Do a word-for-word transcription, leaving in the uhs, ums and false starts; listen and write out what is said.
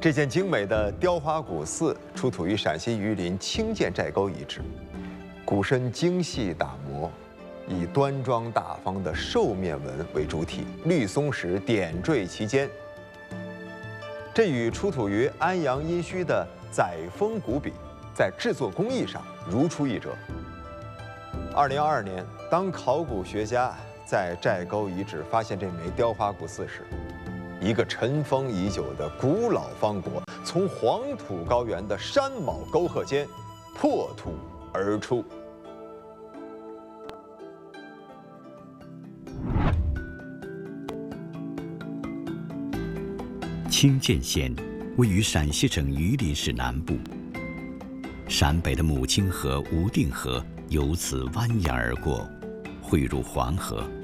这件精美的雕花鼓寺出土于陕西榆林青涧寨沟遗址，鼓身精细打磨，以端庄大方的兽面纹为主体，绿松石点缀其间。这与出土于安阳殷墟的载峰鼓比，在制作工艺上如出一辙。二零二二年，当考古学家在寨沟遗址发现这枚雕花鼓寺时，一个尘封已久的古老方国从黄土高原的山峁沟壑间破土而出。 青涧县位于陕西省榆林市南部，陕北的母亲河无定河由此蜿蜒而过，汇入黄河，